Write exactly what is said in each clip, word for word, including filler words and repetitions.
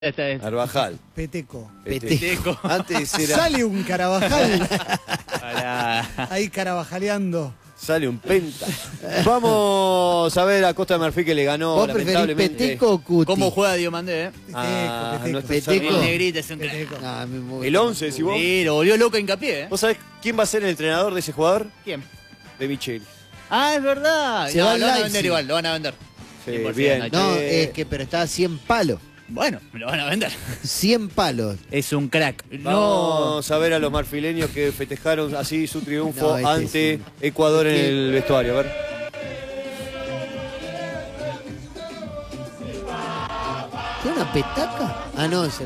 Esta es. Carvajal. Peteco. Peteco. Antes era... Sale un Carvajal Para... ahí carabajaleando. Sale un penta. Vamos a ver a Costa de Marfil que le ganó. ¿Vos preferís lamentablemente. Peteco o Cuti? ¿Cómo juega Diomandé, eh? Ah, Peteco, nuestro Peteco. Peteco. El negrito es un crack. Peteco. No, a mí me gusta. El once, si vos. Sí, lo volvió loco Hincapié, eh. ¿Vos sabés quién va a ser el entrenador de ese jugador? ¿Quién? De Micheli. Ah, es verdad. Se No, va al lo van a Leipzig. vender igual, lo van a vender. Sí, cien por bien. ciento. No, Eh, es que pero está a cien palos. Bueno, me lo van a vender. cien palos. Es un crack. No. Vamos a ver a los marfileños que festejaron así su triunfo No, este ante es un- Ecuador en este- el vestuario. A ver. ¿Tiene una petaca? Ah, no, es el...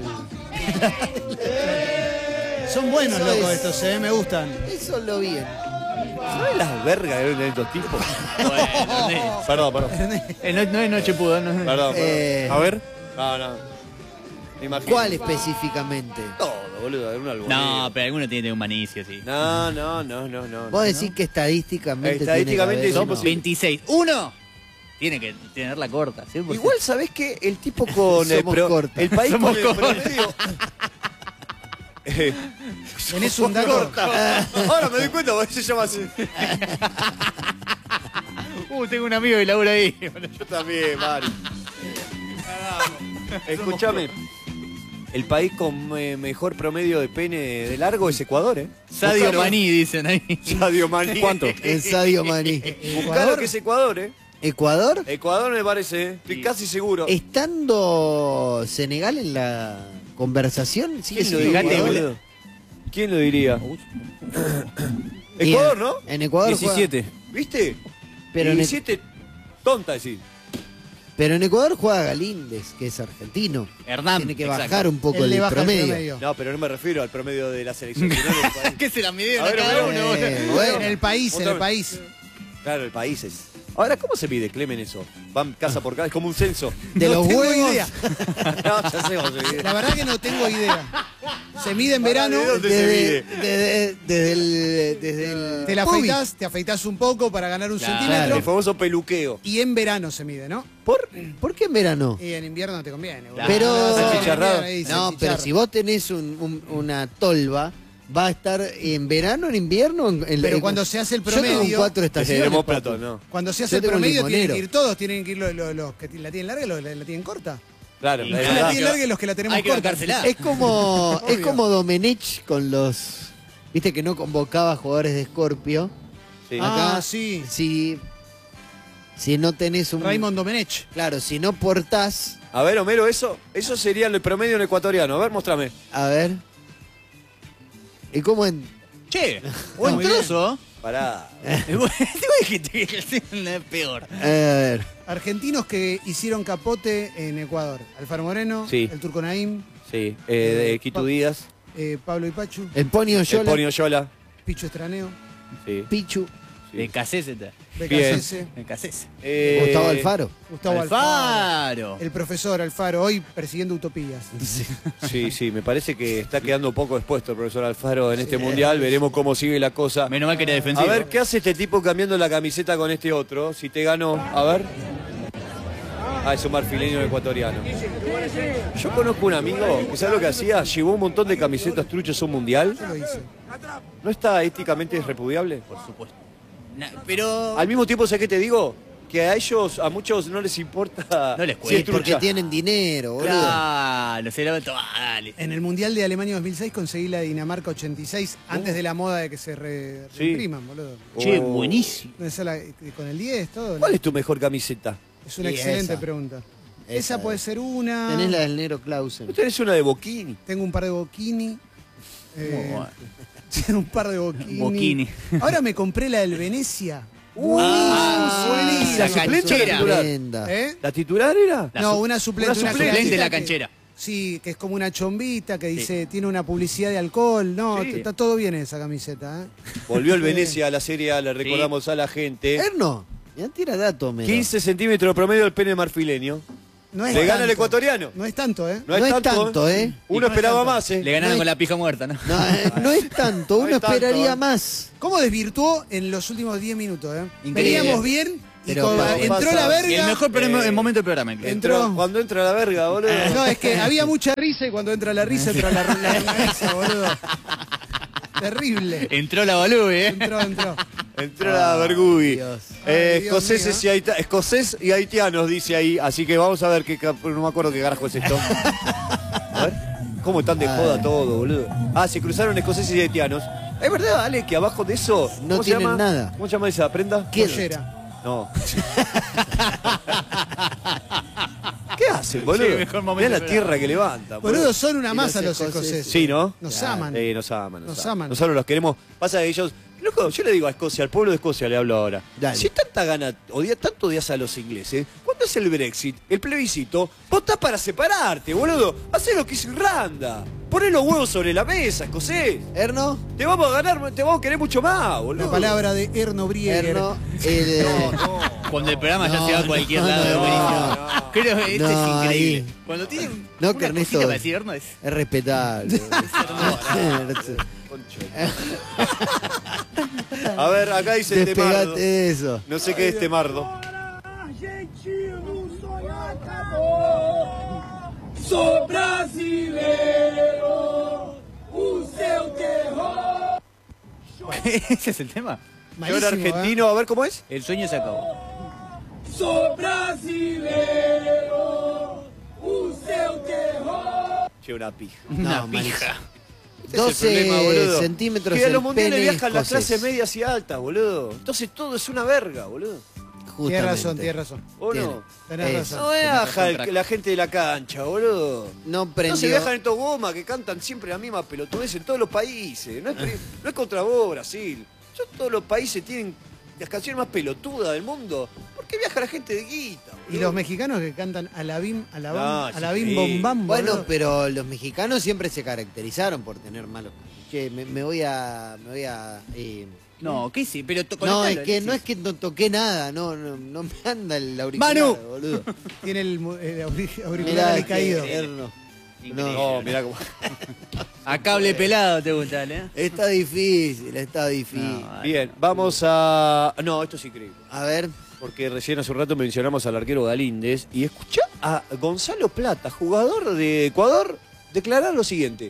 Son buenos, Eso locos, es- estos, ¿eh? Me gustan. Eso lo vi. ¿Sabes las vergas que ven estos tipos? Bueno, ne- Perdón, perdón. eh, no, no es noche pudo, no. Perdón, perdón. Eh, A ver. No, no. Me imagino. ¿Cuál específicamente? Todo, boludo. Era un albonero. No, pero alguno tiene un manicio, sí. No, no, no, no, no. Vos decís que estadísticamente Estadísticamente tiene que son haber- Sí. veintiséis. Uno. Tiene que tenerla corta, cien por ciento. Igual, ¿sabés qué? El tipo con el, Somos pro- corta. el país Somos con el corta. promedio. Eh, Tenés un dato. corta. Ahora me doy cuenta, porque se llama así. Uh, tengo un amigo que labura ahí. Yo también, Mari. Escúchame. El país con eh, mejor promedio de pene de largo es Ecuador, ¿eh? Sadio Buscalo. Maní, dicen ahí. Sadio Maní. ¿Cuánto? El Sadio Maní. Buscalo que es Ecuador, ¿eh? ¿Ecuador? Ecuador me parece, ¿eh? Estoy Sí. casi seguro. Estando Senegal en la conversación, sigue ¿Quién lo siendo diría, Ecuador. boludo? ¿Quién lo diría? Y Ecuador, en- ¿no? En Ecuador juega- diecisiete. ¿Viste? Pero en, diecisiete, tonta decir. pero en Ecuador juega Galíndez, que es argentino. Hernán. Tiene que exacto. bajar un poco Él el, le baja el promedio. promedio. No, pero no me refiero al promedio de la selección. sino del país. ¿Qué se la midieron A a ver, cada a ver. uno? boludo? Eh, bueno. En el país, en el Otra- país. Claro, el país es. Ahora, ¿cómo se mide, Clemen, eso? Van casa por casa, es como un censo. De No los tengo huevos. idea. No, ya sé cómo se mide. La verdad que no tengo idea. Se mide en Pará, verano. ¿de dónde se Desde, mide? desde- desde el, desde el Te la pubis. afeitás, te afeitás un poco para ganar un Claro. centímetro. El famoso peluqueo. Y en verano se mide, ¿no? ¿Por, ¿Por qué en verano? Y en invierno no te conviene. boludo. Claro. Pero- Sí, Achicharrado. ahí se No, pero achicharra. si vos tenés un- un- una tolva, va a estar en verano, en invierno. En, en- Pero en- cuando se hace el Yo tengo un promedio- cuatro El estaciones. demócrata, papi. ¿no? Cuando se Yo hace el tengo un promedio tienen limonero. que ir todos, tienen que ir los, los- los que la tienen larga y los que la tienen corta. Claro, Y es Los que claro. la verdad. tienen larga y los que la tenemos Hay que corta. bancársela. Es como, es Obvio. como Domenech con los. Viste que no convocaba jugadores de Scorpio. Sí. Ah, Acá, sí. Si, si no tenés un. Raymond Domenech. Claro, si no portás. A ver, Homero, eso, eso sería el promedio en ecuatoriano. A ver, mostrame. A ver. ¿Y cómo en.? Che, buen muy trozo. Pará. Tú dijiste que es peor. A ver. Argentinos que hicieron capote en Ecuador. Alfaro Moreno, Sí. el Turco Naim, Sí, eh, de Quito Díaz, eh, Pablo Ipachu, El Ponio el Yola. Ponio Yola. Picho Estraneo, Sí. Pichu. Sí. De Casés está. B Bien. K C S, De Casés. Eh, Gustavo Alfaro. Gustavo Alfaro. Alfaro. El profesor Alfaro, hoy persiguiendo utopías. Sí, sí, me parece que está quedando poco expuesto el profesor Alfaro en este mundial. Veremos cómo sigue la cosa. Menos mal que era A defensivo. ver, ¿qué hace este tipo cambiando la camiseta con este otro? Si te gano, a ver. Ah, es un marfileño ecuatoriano. Yo conozco un amigo que, ¿sabe lo que hacía? Llevó un montón de camisetas truchas a un mundial. Yo lo hice. ¿No está éticamente repudiable? Por supuesto. Na- pero. Al mismo tiempo, ¿sabes qué te digo? Que a ellos, a muchos no les importa No les si cuesta, es Porque trucha. tienen dinero, boludo. Claro, se la ah, dale. En el Mundial de Alemania dos mil seis conseguí la Dinamarca ochenta y seis antes de la moda de que se re- Sí. reimpriman, boludo. Che, Oh. buenísimo. Esa la- con el diez, todo. ¿Cuál es tu mejor camiseta? Es una Y excelente esa. pregunta. Esa Esa, puede es. ser una. Tenés la del negro Clausen. ¿No tenés una de Boquini? Tengo un par de Bocchini. Eh, Muy bueno. tengo un par de Bocchini. Bocchini. Ahora me compré la del Venecia. Ah, buenísima. la ¿La suplente o la canchera. titular? Tremenda. ¿Eh? ¿La titular era? La no, su- una suplente. una Una suplente. Suplente de la que- canchera. Sí, que es como una chombita que dice, tiene una publicidad de alcohol. No, Sí. está todo bien esa camiseta. ¿eh? Volvió el Venecia a la Serie A, le recordamos a la gente. Erno, ya tira datos, Mero. quince centímetros de promedio del pene marfileño. No es Le gana el tanto. ecuatoriano. No es tanto, ¿eh? No es No es tanto, tanto, ¿eh? Uno Y no es esperaba tanto. más, ¿eh? Le ganaron No con es- la pija muerta, ¿no? No, eh, no es tanto, No uno es tanto, esperaría ¿eh? más. ¿Cómo desvirtuó en los últimos diez minutos? ¿eh? Increíble. Veníamos bien Pero con- pa- entró pasa- la verga. Y el mejor programa- Eh, el momento del programa. incluso. entró- Cuando entra la verga, boludo. No, es que había mucha risa y cuando entra la risa entra la, la, la risa, boludo. Terrible. Entró la Balú, ¿eh? Entró, entró. Entró la Bergubi. Dios. Eh, Ay, Dios escoceses, y mío. haita- escocés y haitianos, dice ahí. Así que vamos a ver qué. cap- No me acuerdo qué carajo es esto. A ver. ¿Cómo están de joda todo, boludo? Ah, se cruzaron escoceses y haitianos. ¿Es verdad, Ale, que abajo de eso. No ¿cómo se tienen llama? nada. ¿Cómo se llama esa prenda? ¿Qué? Pollera. No. ¿Qué hacen, boludo? Sí, mejor momento Mirá la del tierra que levanta. Boludo, son una Y masa los los escoceses. escoceses. Sí, ¿no? Nos Claro. aman. Sí, nos aman. Nos aman. aman. Nosotros los queremos. Pasa que ellos. Loco, yo le digo a Escocia, al pueblo de Escocia le hablo ahora. Dale. Si tanta gana, odia, tanto odias a los ingleses, ¿cuándo es el Brexit, el plebiscito? Votá para separarte, boludo. Hacé lo que hizo Irlanda. Poné los huevos sobre la mesa, escocés. Erno, Te vamos a ganar, te vamos a querer mucho más, boludo. La palabra de Erno Brieger. Erno, el, Cuando el programa ya No, se va a cualquier no, lado. no, buenísimo. no. Creo que este No, es increíble. ahí. Cuando tienen No, una que Ernesto- cosita para decir, Erno es... es respetable. A ver, acá dice este Despegate temardo. de eso. No sé qué es temardo. Argentino, o sonho acabou. Sou brasileiro, o seu terror. Ese es el tema. Yo era Malísimo, argentino, a ver cómo es. El sueño se acabó. Sou brasileiro, o seu terror. Che, una pija. Una No, pija. Ese es el doce problema, boludo. centímetros Que a los el mundiales pene viajan las escocés. clases medias y altas, boludo. Entonces todo es una verga, boludo. Justamente. Tienes razón, tienes razón. ¿O Tiene. no? Tenés Es- razón. No viaja el- la gente de la cancha, boludo. No No se prendió. viajan estos gomas que cantan siempre la misma pelotudez en todos los países. No es, pri- no es contra vos, Brasil. Yo, todos los países tienen las canciones más pelotudas del mundo. ¿Por qué viaja la gente de guita, Y boludo? los mexicanos que cantan a la bim, a la No, bam, es a la bim increíble. bom bam. Bueno, boludo. pero los mexicanos siempre se caracterizaron por tener malos. Che, me, me voy a. Me voy a. eh, No, ¿qué sí? Pero to- No, conectalo, es que no es Alexis. que no toqué nada, no, no, no me anda el auricular, Manu. boludo. Tiene el, mu- el auri- auricular Mirá, ahí que- caído. Erno. Increíble. No, mirá cómo. A cable pelado te gusta, ¿eh? Está difícil, está difícil. No, Bien, vamos a. No, esto es increíble. A ver, Porque recién hace un rato mencionamos al arquero Galíndez. Y escuchá a Gonzalo Plata, jugador de Ecuador, declarar lo siguiente.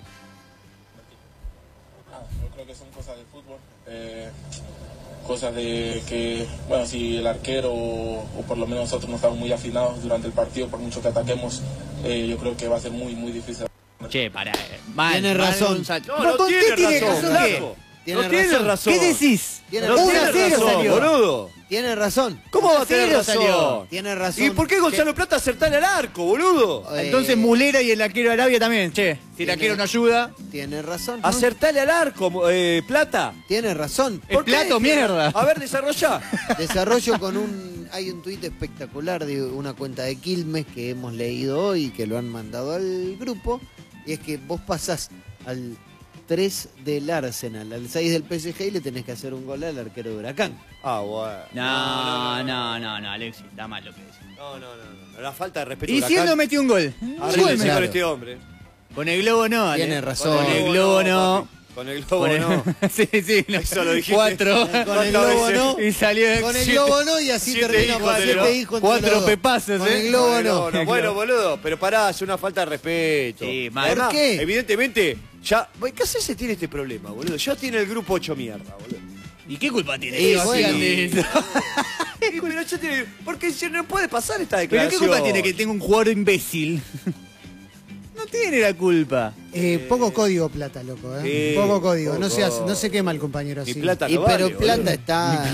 Ah, yo creo que son cosas del fútbol, eh, cosas de que, bueno, si el arquero o, o por lo menos nosotros no estamos muy afinados durante el partido, por mucho que ataquemos, eh, yo creo que va a ser muy, muy difícil. Che, pará. eh. Mal, Tiene mal, razón. Gonzalo. No, ¿Pero no con qué tiene tiene razón, razón? ¿Qué? flaco. Tiene no tiene razón. razón. ¿Qué decís? Tiene No razón. tiene uno a cero razón, salió. boludo. tiene razón. ¿Cómo va a uno a tener cero razón? salió. Tiene razón. ¿Y por qué Gonzalo Plata acertarle al arco, boludo? Eh, Entonces Mulera y el arquero de Arabia también, che. Si el Tiene- arquero no ayuda, Tiene razón. Acertarle al arco, eh, Plata. Tiene razón. ¿Es ¿Por qué? plato, mierda? A ver, desarrolla. Desarrollo con un. Hay un tuit espectacular de una cuenta de Quilmes que hemos leído hoy, que lo han mandado al grupo. Y es que vos pasás al tres del Arsenal, al seis del P S G y le tenés que hacer un gol al arquero de Huracán. Ah, bueno. No, no, no, no, Alexis, está mal lo que decís. No, no, no, no. La falta de respeto. Y si él no metió un gol. Arréglese Claro. con este hombre. Con el globo no, Ale. Tiene razón. Con el globo no. papi. Con el globo Con el- no. sí, sí. no. Eso lo dijiste. Cuatro. Con el ¿Cuántas globo veces? no. Y salió Con el siete- globo no y así siete termina hijos con de siete los- hijos entre cuatro los dos. pepazos, Con ¿eh? el globo Con el no. globo no. Bueno, boludo, pero pará, es una falta de respeto. Sí, mal. Además, ¿Por qué? Evidentemente, ya. ¿Qué se tiene este problema, boludo? Ya tiene el grupo ocho mierda, boludo. ¿Y qué culpa tiene? Y que bueno. sigan de eso? Y, pero ya tiene. Porque si no puede pasar esta ¿Pero declaración. qué culpa tiene que tenga un jugador imbécil? No tiene la culpa. Eh, poco código plata, loco, ¿eh? Sí, poco código. No poco. se, hace, no se quema el compañero Ni así. plata Y no pero vale, Plata boludo. está.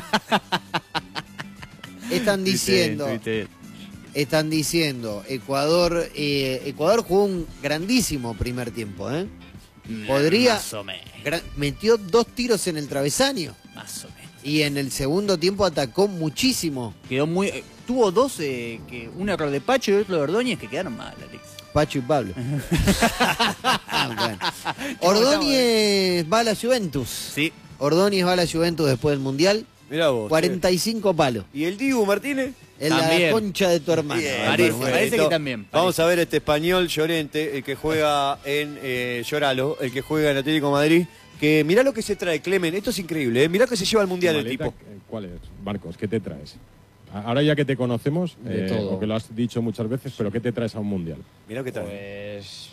Están diciendo. Están diciendo, Ecuador, eh, Ecuador jugó un grandísimo primer tiempo, ¿eh? Podría, Más o menos. gra- metió dos tiros en el travesaño Más o menos. y en el segundo tiempo atacó muchísimo. Quedó muy. eh, tuvo dos, eh, que, un error de Pacho y otro de Ordóñez que quedaron mal, Alex. Pacho y Pablo. Ah, bueno. Ordóñez va a la Juventus. Sí. Ordóñez va a la Juventus después del Mundial. Mirá vos. cuarenta y cinco palos. ¿Y el Dibu Martínez? El de la También. concha de tu hermano. Bien, Parece, perfecto. parece que también, Vamos a ver este español Llorente, el que juega en eh, Lloralo, el que juega en Atlético de Madrid. Que mirá lo que se trae, Clemen. Esto es increíble, ¿eh? Mirá que se lleva al mundial el maleta, tipo. eh, ¿Cuál es? Marcos, ¿qué te traes? Ahora ya que te conocemos, De eh, todo. o que lo has dicho muchas veces, pero ¿qué te traes a un mundial? Mirá que trae. Pues